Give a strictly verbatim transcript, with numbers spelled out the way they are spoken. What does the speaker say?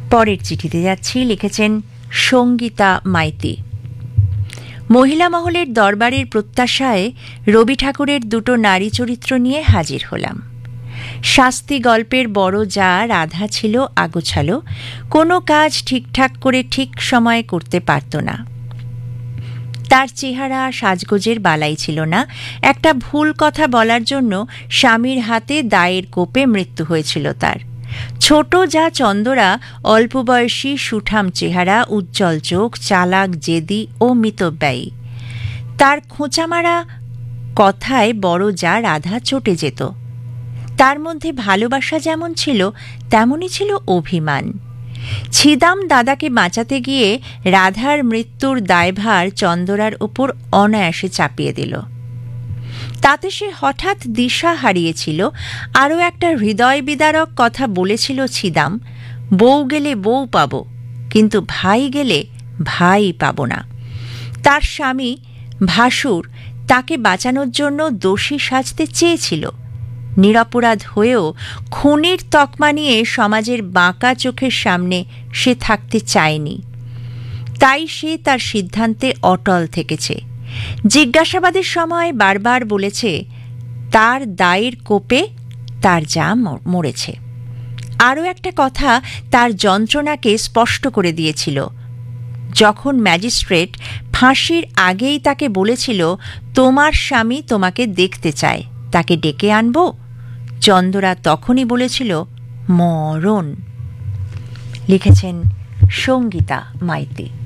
পরের চিঠিতে যাচ্ছি। লিখেছেন সঙ্গীতা মাইতি। মহিলা মহলের দরবারের প্রত্যাশায় রবি ঠাকুরের দুটো নারী চরিত্র নিয়ে হাজির হলাম। শাস্তি গল্পের বড় যা রাধা ছিল আগোছালো, কোনো কাজ ঠিকঠাক করে ঠিক সময়ে করতে পারত না। তার চেহারা সাজগোজের বালাই ছিল না। একটা ভুল কথা বলার জন্য স্বামীর হাতে দায়ের কোপে মৃত্যু হয়েছিল তার। ছোট যা চন্দরা অল্প বয়সী, সুঠাম চেহারা, উজ্জ্বল চোখ, চালাক, জেদি ও মিতব্যয়ী। তার খোঁচামারা কথায় বড় যা রাধা চটে যেত। তার মধ্যে ভালোবাসা যেমন ছিল তেমনই ছিল অভিমান। ছিদাম দাদাকে বাঁচাতে গিয়ে রাধার মৃত্যুর দায়ভার চন্দরার ওপর অনায়াসে চাপিয়ে দিল। তাতে সে হঠাৎ দিশা হারিয়েছিল। আরও একটা হৃদয় বিদারক কথা বলেছিল ছিদাম, বউ গেলে বউ পাব, কিন্তু ভাই গেলে ভাই পাব না। তার স্বামী ভাসুর তাকে বাঁচানোর জন্য দোষী সাজতে চেয়েছিল। নিরপরাধ হয়েও খুনির তকমা নিয়ে সমাজের বাঁকা চোখের সামনে সে থাকতে চায়নি। তাই সে তার সিদ্ধান্তে অটল থেকেছে। জিজ্ঞাসাবাদের সময় বারবার বলেছে তার দায়ের কোপে তার যা মরেছে। আরও একটা কথা তার যন্ত্রণাকে স্পষ্ট করে দিয়েছিল। যখন ম্যাজিস্ট্রেট ফাঁসির আগেই তাকে বলেছিল তোমার স্বামী তোমাকে দেখতে চায়, তাকে ডেকে আনব, চন্দরা তখনই বলেছিল মরণ। লিখেছেন সঙ্গীতা মাইতি।